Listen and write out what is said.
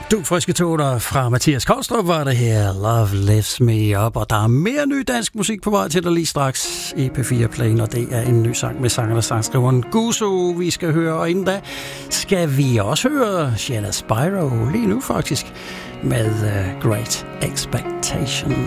Du friske toner fra Mathias Kolstrup var det her. Love lifts me up. Og der er mere ny dansk musik på vej til dig lige straks i P4-playen. Og det er en ny sang med sangeren og sangskriveren Gusso, vi skal høre. Og inden da skal vi også høre Sheila Spyro lige nu faktisk med Great Expectations.